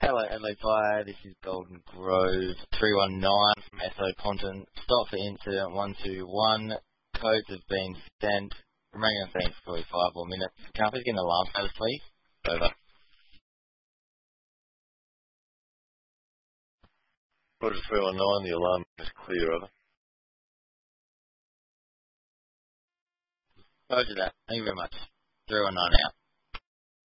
Hello, Adelaide Fire. This is Golden Grove 319 from SO Content. Stop for incident 121. Codes have been sent. Remaining on scene for 45 more minutes. Can I please get an alarm status, please? Over. Roger 319, the alarm is clear, over. Roger that. Thank you very much. 319 out.